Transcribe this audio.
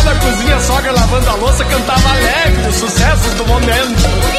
da cozinha, a sogra lavando a louça cantava alegre os sucessos do momento.